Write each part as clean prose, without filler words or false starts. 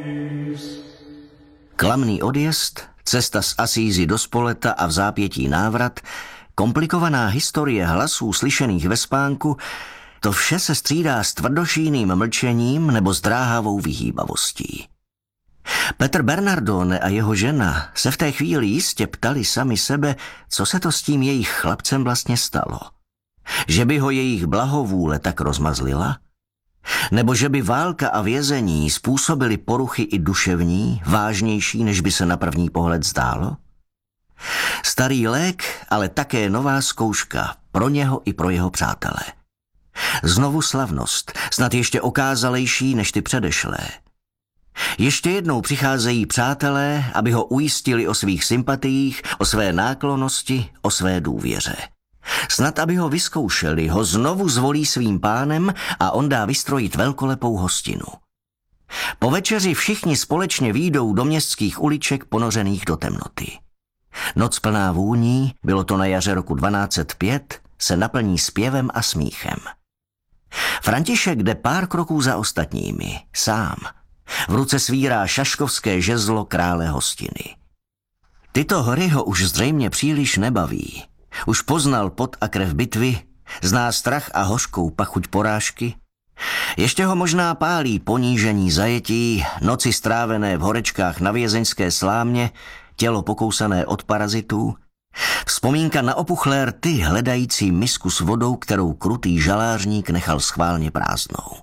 Klamný odjezd, cesta z Asízy do Spoleta a v zápětí návrat, komplikovaná historie hlasů slyšených ve spánku, to vše se střídá s tvrdošíným mlčením nebo zdráhavou vyhýbavostí. Petr Bernardone a jeho žena se v té chvíli jistě ptali sami sebe, co se to s tím jejich chlapcem vlastně stalo. Že by ho jejich blahovůle tak rozmazlila? Nebo že by válka a vězení způsobily poruchy i duševní, vážnější, než by se na první pohled zdálo? Starý lék, ale také nová zkouška pro něho i pro jeho přátele. Znovu slavnost, snad ještě okázalejší než ty předešlé. Ještě jednou přicházejí přátelé, aby ho ujistili o svých sympatiích, o své náklonnosti, o své důvěře. Snad aby ho vyzkoušeli, ho znovu zvolí svým pánem a on dá vystrojit velkolepou hostinu. Po večeři všichni společně výjdou do městských uliček ponořených do temnoty. Noc plná vůní, bylo to na jaře roku 1205, se naplní zpěvem a smíchem. František jde pár kroků za ostatními, sám. V ruce svírá šaškovské žezlo krále hostiny. Tyto hory ho už zřejmě příliš nebaví. Už poznal pot a krev bitvy, zná strach a hořkou pachuť porážky. Ještě ho možná pálí ponížení zajetí, noci strávené v horečkách na vězeňské slámě, tělo pokousané od parazitů. Vzpomínka na opuchlé rty hledající misku s vodou, kterou krutý žalářník nechal schválně prázdnou.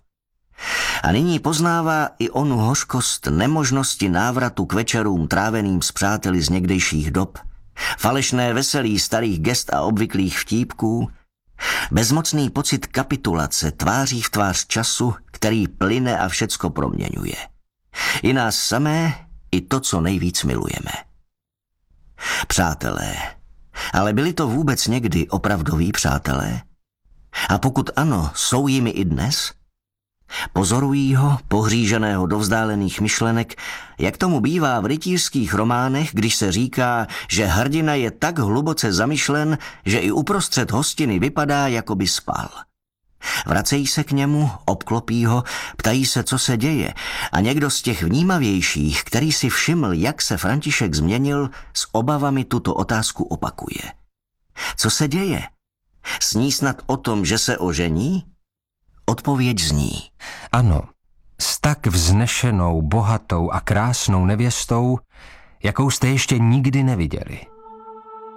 A nyní poznává i onu hořkost nemožnosti návratu k večerům tráveným s přáteli z někdejších dob, falešné veselí starých gest a obvyklých vtípků, bezmocný pocit kapitulace tváří v tvář času, který plyne a všecko proměňuje. I nás samé, i to, co nejvíc milujeme. Přátelé, ale byli to vůbec někdy opravdoví přátelé? A pokud ano, jsou jimi i dnes? Pozorují ho, pohříženého do vzdálených myšlenek, jak tomu bývá v rytířských románech, když se říká, že hrdina je tak hluboce zamyšlen, že i uprostřed hostiny vypadá, jako by spal. Vracejí se k němu, obklopí ho, ptají se, co se děje, a někdo z těch vnímavějších, který si všiml, jak se František změnil, s obavami tuto otázku opakuje. Co se děje? Sní snad o tom, že se ožení? Odpověď zní: ano, s tak vznešenou, bohatou a krásnou nevěstou, jakou jste ještě nikdy neviděli.